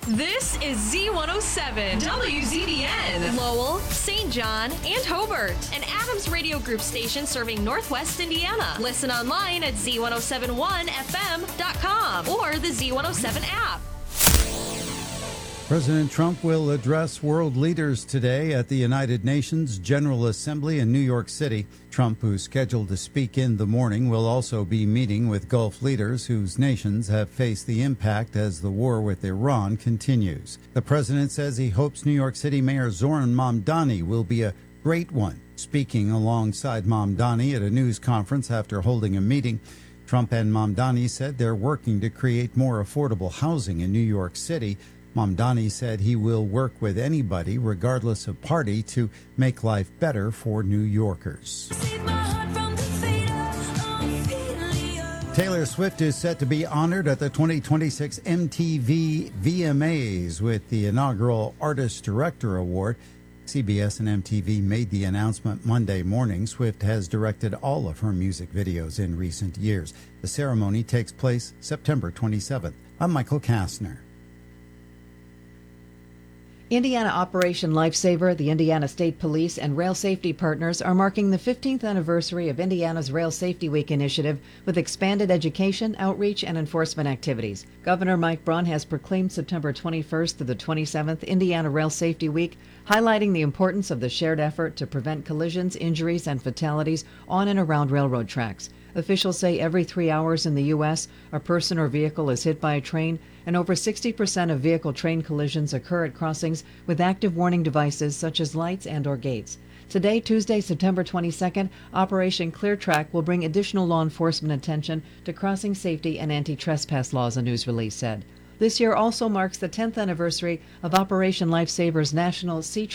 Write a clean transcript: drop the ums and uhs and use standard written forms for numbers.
This is Z107, WZBN, Lowell, St. John, and Hobart, an Adams Radio Group station serving Northwest Indiana. Listen online at Z1071FM.com or the Z107 app. President Trump will address world leaders today at the United Nations General Assembly in New York City. Trump, who's scheduled to speak in the morning, will also be meeting with Gulf leaders whose nations have faced the impact as the war with Iran continues. The president says he hopes New York City Mayor Zoran Mamdani will be a great one. Speaking alongside Mamdani at a news conference after holding a meeting, Trump and Mamdani said they're working to create more affordable housing in New York City. Mamdani said he will work with anybody, regardless of party, to make life better for New Yorkers. Taylor Swift is set to be honored at the 2026 MTV VMAs with the inaugural Artist Director Award. CBS and MTV made the announcement Monday morning. Swift has directed all of her music videos in recent years. The ceremony takes place September 27th. I'm Michael Kastner. Indiana Operation Lifesaver, the Indiana State Police, and Rail Safety Partners are marking the 15th anniversary of Indiana's Rail Safety Week initiative with expanded education, outreach, and enforcement activities. Governor Mike Braun has proclaimed September 21st to the 27th Indiana Rail Safety Week, highlighting the importance of the shared effort to prevent collisions, injuries, and fatalities on and around railroad tracks. Officials say every 3 hours in the U.S., a person or vehicle is hit by a train, and over 60% of vehicle-train collisions occur at crossings with active warning devices such as lights and/or gates. Today, Tuesday, September 22nd, Operation Clear Track will bring additional law enforcement attention to crossing safety and anti-trespass laws, a news release said. This year also marks the 10th anniversary of Operation Lifesaver's National Sea